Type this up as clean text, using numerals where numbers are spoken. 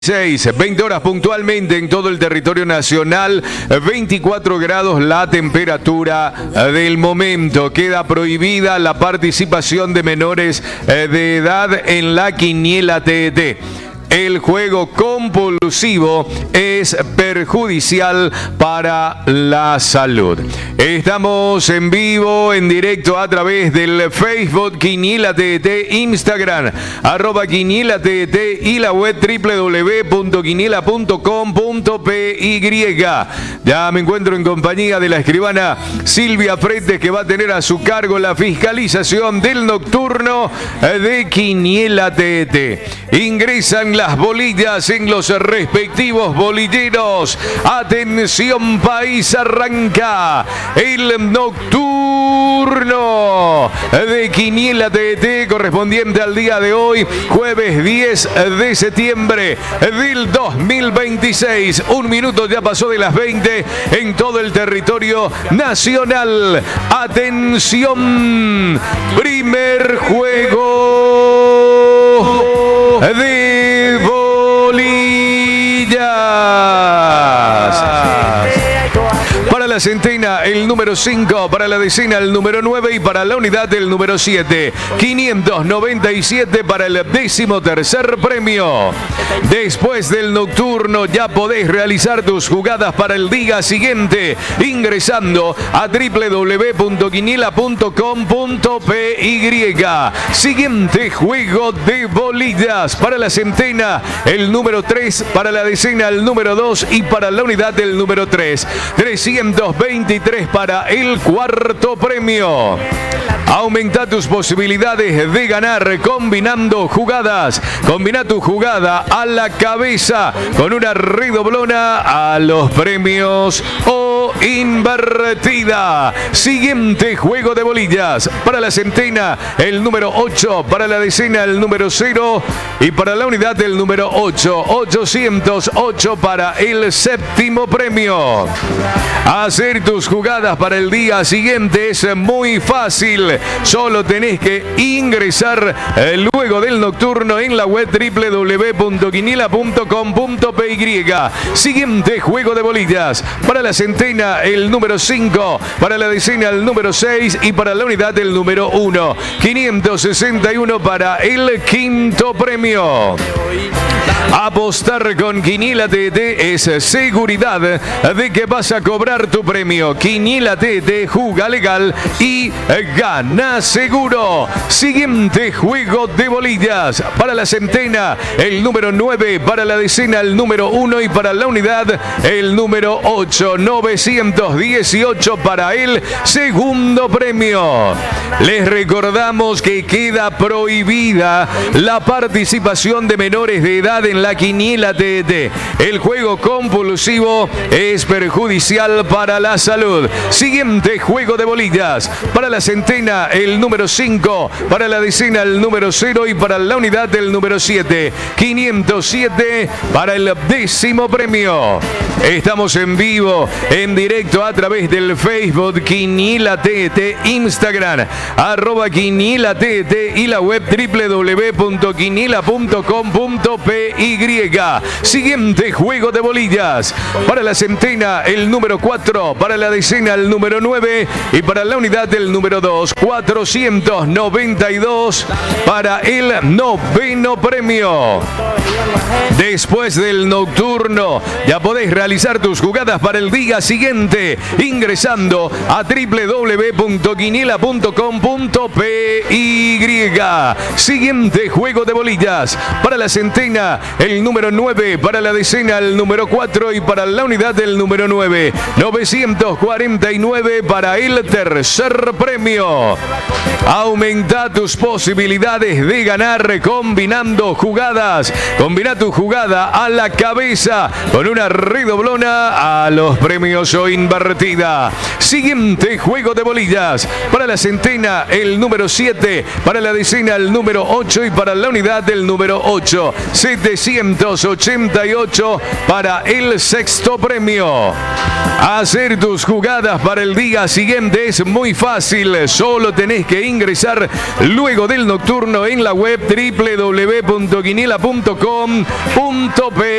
20 horas puntualmente en todo el territorio nacional, 24 grados la temperatura del momento. Queda prohibida la participación de menores de edad en la quiniela TET. El juego compulsivo es perjudicial para la salud. Estamos en vivo, en directo a través del Facebook Quiniela TET, Instagram, @quiniela-TET y la web www.quiniela.com.py. Ya me encuentro en compañía de la escribana Silvia Fretes, que va a tener a su cargo la fiscalización del nocturno de Quiniela TET. Ingresan las bolillas en los respectivos bolilleros. Atención país, arranca el nocturno de Quiniela TET correspondiente al día de hoy, jueves 10 de septiembre del 2026. Un minuto ya pasó de las 20 en todo el territorio nacional. Atención, primer juego de bolillas. Para la centena, el número 5, para la decena, el número 9 y para la unidad, el número 7. 597 para el 13º premio. Después del nocturno ya podés realizar tus jugadas para el día siguiente ingresando a www.quiniela.com.py. Siguiente juego de bolillas. Para la centena, el número 3, para la decena, el número 2 y para la unidad, el número 3. 323 para el cuarto premio. Aumenta tus posibilidades de ganar combinando jugadas. Combina tu jugada a la cabeza con una redoblona a los premios o invertida. Siguiente juego de bolillas. Para la centena, el número 8. Para la decena, el número 0. Y para la unidad, el número 8. 808 para el séptimo premio. Hacer tus jugadas para el día siguiente es muy fácil. Solo tenés que ingresar luego del nocturno en la web www.quiniela.com.py. Siguiente juego de bolillas. Para la centena, el número 5. Para la decena, el número 6. Y para la unidad, el número 1. 561 para el quinto premio. Apostar con Quiniela TET es seguridad de que vas a cobrar tu premio. Quiniela TET, juga legal y gana seguro. Siguiente juego de bolillas. Para la centena, el número 9. Para la decena, el número 1. Y para la unidad, el número 8. 918 para el segundo premio. Les recordamos que queda prohibida la participación de menores de edad en la Quiniela TET. El juego compulsivo es perjudicial para la salud. Siguiente juego de bolillas. Para la centena, el número 5. Para la decena, el número 0. Y para la unidad, el número 7. 507 para el 10º premio. Estamos en vivo, en directo a través del Facebook Quiniela TET, Instagram, @Quiniela TET y la web www.quiniela.com.py. Siguiente juego de bolillas. Para la centena, el número 4. Para la decena, el número 9. Y para la unidad, el número 2. 492 para el noveno premio. Después del nocturno, ya podés realizar tus jugadas para el día siguiente ingresando a www.quiniela.com.py. Siguiente juego de bolillas. Para la centena, el número 9. Para la decena, el número 4. Y para la unidad, el número 9. 949 para el tercer premio. Aumenta tus posibilidades de ganar combinando jugadas. Combina tu jugada a la cabeza con una redoblona a los premios o invertida. Siguiente juego de bolillas. Para la centena, el número 7. Para la decena, el número 8. Y para la unidad, el número 8. 788 para el sexto premio. Hacer tus jugadas para el día siguiente es muy fácil. Solo tenés que ingresar luego del nocturno en la web www.quiniela.com.p